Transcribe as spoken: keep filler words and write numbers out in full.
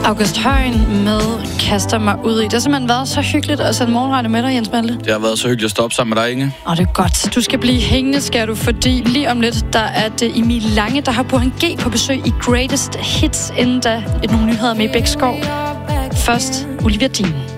August Højen med Kaster mig ud i. Det har simpelthen været så hyggeligt at sende morgenradio med dig, Jens Malte. Det har været så hyggeligt at stoppe sammen med dig, Inge. Og det er godt. Du skal blive hængende, skal du, fordi lige om lidt, der er det Emil Lange, der har Burhan G på besøg i Greatest Hits, inden da nogle nyheder med i Bækskov. Først Olivia Dean.